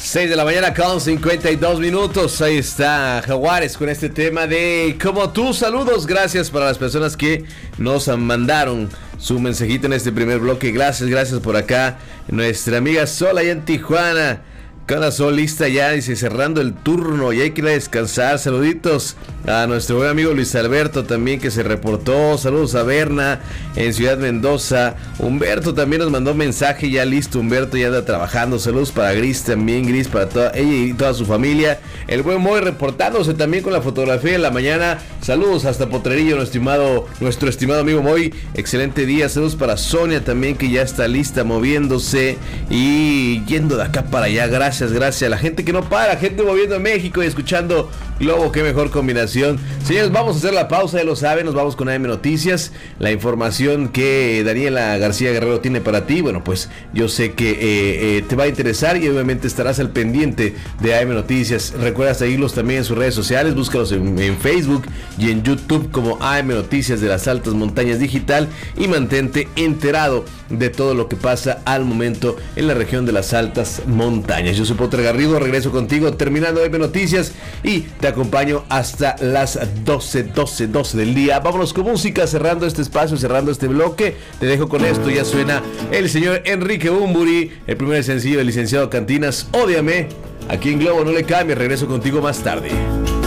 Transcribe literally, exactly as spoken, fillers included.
seis de la mañana con cincuenta y dos minutos. Ahí está Jaguares con este tema de Como tú. Saludos, gracias para las personas que nos mandaron su mensajito en este primer bloque. Gracias, gracias por acá. Nuestra amiga Sol allá en Tijuana. Cada Sol lista ya, dice, cerrando el turno y hay que ir a descansar. Saluditos a nuestro buen amigo Luis Alberto también, que se reportó. Saludos a Berna en Ciudad Mendoza. Humberto también nos mandó mensaje, ya listo. Humberto ya anda trabajando. Saludos para Gris también, Gris para toda ella y toda su familia. El buen Moy reportándose también con la fotografía de la mañana. Saludos hasta Potrerillo, nuestro estimado, nuestro estimado amigo Moy. Excelente día. Saludos para Sonia también, que ya está lista, moviéndose y yendo de acá para allá. Gracias. Gracias, gracias a la gente que no para, gente moviendo en México y escuchando Globo, qué mejor combinación. Señores, vamos a hacer la pausa, ya lo saben, nos vamos con A M Noticias, la información que Daniela García Guerrero tiene para ti. Bueno, pues yo sé que eh, eh, te va a interesar y obviamente estarás al pendiente de A M Noticias. Recuerda seguirlos también en sus redes sociales, búscalos en, en Facebook y en YouTube como A M Noticias de las Altas Montañas Digital y mantente enterado de todo lo que pasa al momento en la región de las Altas Montañas. Yo soy Potter Garrido, regreso contigo terminando A M Noticias y te acompaño hasta las doce, doce, doce del día. Vámonos con música, cerrando este espacio, cerrando este bloque. Te dejo con esto, ya suena el señor Enrique Bunbury, el primer sencillo del licenciado Cantinas, Ódiame. Aquí en Globo, no le cambies, regreso contigo más tarde.